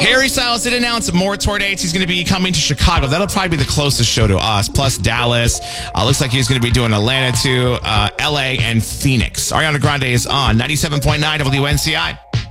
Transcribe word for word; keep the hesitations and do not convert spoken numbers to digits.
Harry Styles did announce more tour dates. He's going to be coming to Chicago. That'll probably be the closest show to us. Plus Dallas. Uh, looks like he's going to be doing Atlanta too, uh, L A, and Phoenix. Ariana Grande is on ninety-seven point nine W N C I.